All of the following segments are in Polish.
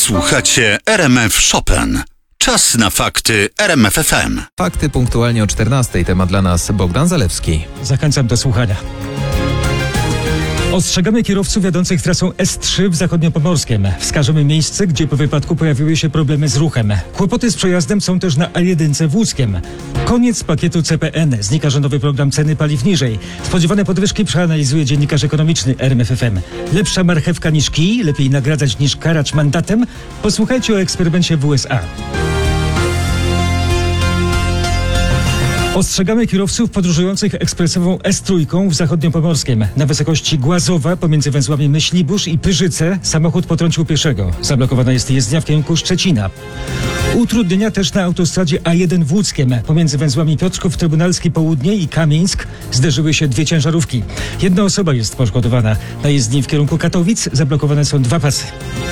Słuchacie RMF Chopin. Czas na fakty RMF FM. Fakty punktualnie o 14:00. Temat dla nas Bogdan Zalewski. Zachęcam do słuchania. Ostrzegamy kierowców jadących trasą S3 w Zachodniopomorskiem. Wskażemy miejsce, gdzie po wypadku pojawiły się problemy z ruchem. Kłopoty z przejazdem są też na A1 w Łódzkiem. Koniec pakietu CPN. Znika rządowy program ceny paliw niżej. Spodziewane podwyżki przeanalizuje dziennikarz ekonomiczny RMF FM. Lepsza marchewka niż kij, lepiej nagradzać niż karać mandatem. Posłuchajcie o eksperymencie w USA. Ostrzegamy kierowców podróżujących ekspresową S3 w Zachodniopomorskiem. Na wysokości Głazowa pomiędzy węzłami Myślibórz i Pyrzyce samochód potrącił pieszego. Zablokowana jest jezdnia w kierunku Szczecina. Utrudnienia też na autostradzie A1 w Łódzkiem. Pomiędzy węzłami Piotrków Trybunalski Południe i Kamieńsk zderzyły się dwie ciężarówki. Jedna osoba jest poszkodowana. Na jezdni w kierunku Katowic zablokowane są dwa pasy.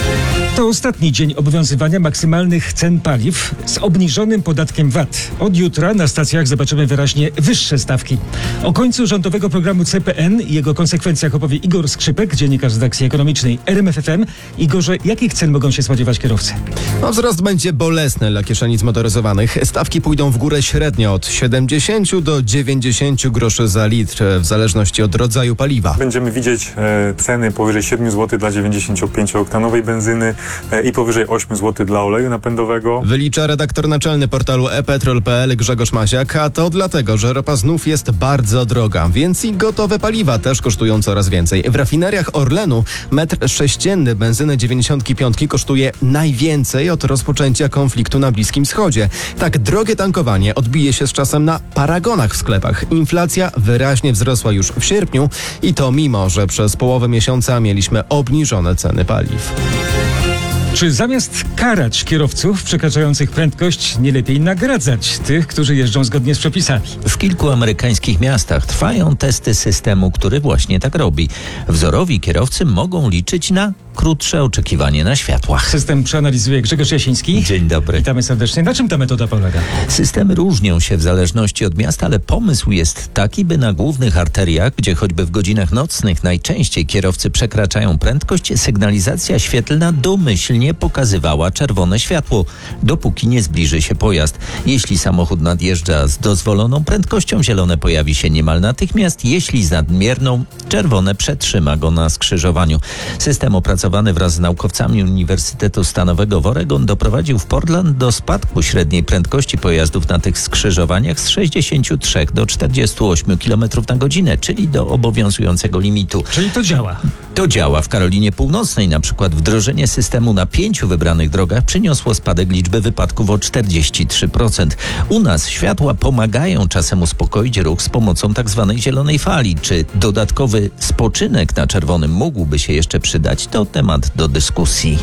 To ostatni dzień obowiązywania maksymalnych cen paliw z obniżonym podatkiem VAT. Od jutra na stacjach zobaczymy wyraźnie wyższe stawki. O końcu rządowego programu CPN i jego konsekwencjach opowie Igor Skrzypek, dziennikarz redakcji ekonomicznej RMF FM. Igorze, jakich cen mogą się spodziewać kierowcy? Wzrost będzie bolesny dla kieszeni zmotoryzowanych. Stawki pójdą w górę średnio od 70 do 90 groszy za litr, w zależności od rodzaju paliwa. Będziemy widzieć ceny powyżej 7 zł dla 95-oktanowej benzyny i powyżej 8 zł dla oleju napędowego. Wylicza redaktor naczelny portalu ePetrol.pl Grzegorz Masiak, a to dlatego, że ropa znów jest bardzo droga, więc i gotowe paliwa też kosztują coraz więcej. W rafineriach Orlenu metr sześcienny benzyny 95 kosztuje najwięcej od rozpoczęcia konfliktu na Bliskim Wschodzie. Tak drogie tankowanie odbije się z czasem na paragonach w sklepach. Inflacja wyraźnie wzrosła już w sierpniu i to mimo, że przez połowę miesiąca mieliśmy obniżone ceny paliw. Czy zamiast karać kierowców przekraczających prędkość, nie lepiej nagradzać tych, którzy jeżdżą zgodnie z przepisami? W kilku amerykańskich miastach trwają testy systemu, który właśnie tak robi. Wzorowi kierowcy mogą liczyć na krótsze oczekiwanie na światłach. System przeanalizuje Grzegorz Jasiński. Dzień dobry. Witamy serdecznie. Na czym ta metoda polega? Systemy różnią się w zależności od miasta, ale pomysł jest taki, by na głównych arteriach, gdzie choćby w godzinach nocnych najczęściej kierowcy przekraczają prędkość, sygnalizacja świetlna domyślnie pokazywała czerwone światło, dopóki nie zbliży się pojazd. Jeśli samochód nadjeżdża z dozwoloną prędkością, zielone pojawi się niemal natychmiast. Jeśli z nadmierną, czerwone przetrzyma go na skrzyżowaniu. System opracowany wraz z naukowcami Uniwersytetu Stanowego w Oregon doprowadził w Portland do spadku średniej prędkości pojazdów na tych skrzyżowaniach z 63 do 48 km na godzinę, czyli do obowiązującego limitu. Czyli to działa? To działa. W Karolinie Północnej na przykład wdrożenie systemu na 5 wybranych drogach przyniosło spadek liczby wypadków o 43%. U nas światła pomagają czasem uspokoić ruch z pomocą tak zwanej zielonej fali. Czy dodatkowy spoczynek na czerwonym mógłby się jeszcze przydać? To temat do dyskusji.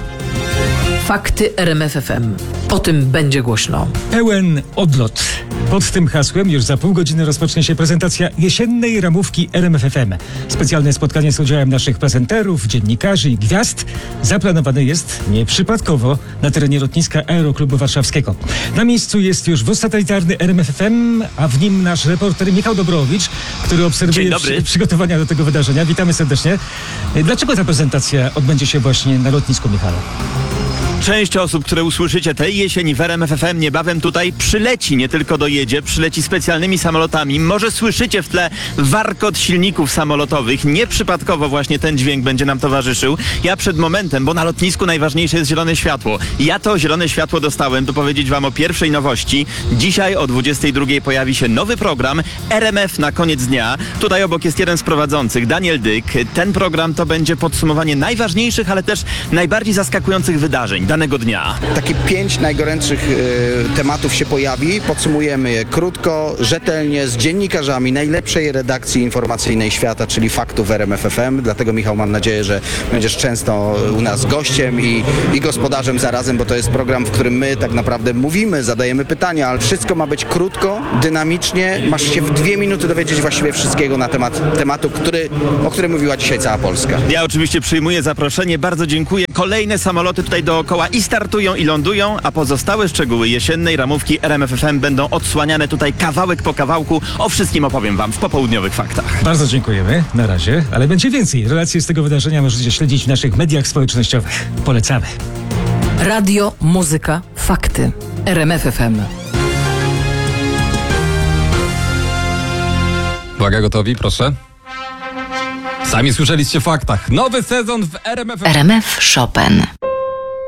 Fakty RMF FM. O tym będzie głośno. Pełen odlot. Pod tym hasłem już za pół godziny rozpocznie się prezentacja jesiennej ramówki RMF FM. Specjalne spotkanie z udziałem naszych prezenterów, dziennikarzy i gwiazd zaplanowane jest nieprzypadkowo na terenie lotniska Aeroklubu Warszawskiego. Na miejscu jest już wóz satelitarny RMF FM, a w nim nasz reporter Michał Dobrowicz, który obserwuje przygotowania do tego wydarzenia. Witamy serdecznie. Dlaczego ta prezentacja odbędzie się właśnie na lotnisku, Michale? Część osób, które usłyszycie tej jesieni w RMF FM niebawem tutaj przyleci, nie tylko dojedzie, przyleci specjalnymi samolotami. Może słyszycie w tle warkot silników samolotowych. Nieprzypadkowo właśnie ten dźwięk będzie nam towarzyszył. Ja przed momentem, bo na lotnisku najważniejsze jest zielone światło. Ja to zielone światło dostałem, by powiedzieć wam o pierwszej nowości. Dzisiaj o 22 pojawi się nowy program RMF na koniec dnia. Tutaj obok jest jeden z prowadzących, Daniel Dyk. Ten program to będzie podsumowanie najważniejszych, ale też najbardziej zaskakujących wydarzeń danego dnia. Takie 5 najgorętszych tematów się pojawi. Podsumujemy je krótko, rzetelnie, z dziennikarzami najlepszej redakcji informacyjnej świata, czyli Faktów RMF FM. Dlatego, Michał, mam nadzieję, że będziesz często u nas gościem i gospodarzem zarazem, bo to jest program, w którym my tak naprawdę mówimy, zadajemy pytania, ale wszystko ma być krótko, dynamicznie. Masz się w 2 minuty dowiedzieć właściwie wszystkiego na tematu, o którym mówiła dzisiaj cała Polska. Ja oczywiście przyjmuję zaproszenie. Bardzo dziękuję. Kolejne samoloty tutaj dookoła i startują, i lądują, a pozostałe szczegóły jesiennej ramówki RMF FM będą odsłaniane tutaj kawałek po kawałku. O wszystkim opowiem wam w popołudniowych faktach. Bardzo dziękujemy. Na razie. Ale będzie więcej. Relacje z tego wydarzenia możecie śledzić w naszych mediach społecznościowych. Polecamy. Radio, muzyka, fakty. RMF FM. Uwaga, gotowi, proszę. Sami słyszeliście w faktach. Nowy sezon w RMF. RMF Chopin.